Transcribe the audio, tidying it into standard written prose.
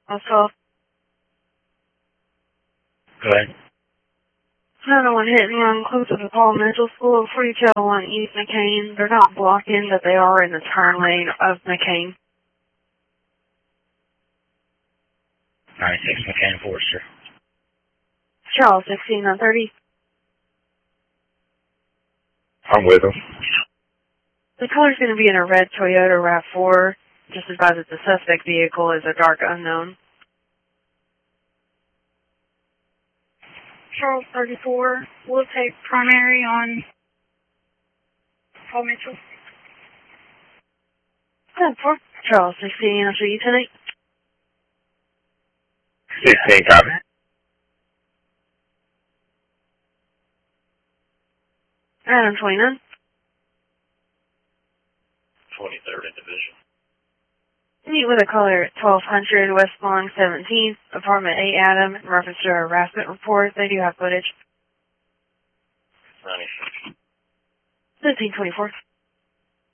Also, Go ahead. 901 hit and run close to the Paul Mitchell School, 4201 East McCain. They're not blocking, but they are in the turn lane of McCain. 96 McCain Forster. Charles, 1630. I'm with him. The color's going to be in a red Toyota RAV4. Just advise that the suspect vehicle is a dark unknown. Charles 34, we'll take primary on Paul Mitchell. 10-4. Charles, 16, after you tonight. 16 copy. Adam, 29. 23rd Division. Meet with a caller at 1200 West Long 17th, apartment 8 Adam, in reference to a harassment report. They do have footage. 96. 1524.